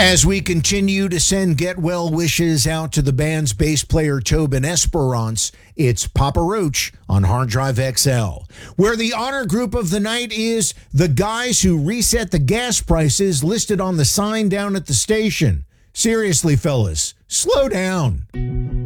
As we continue to send get well wishes out to the band's bass player Tobin Esperance, it's Papa Roach on Hard Drive XL, where the honor group of the night is the guys who reset the gas prices listed on the sign down at the station. Seriously, fellas, slow down.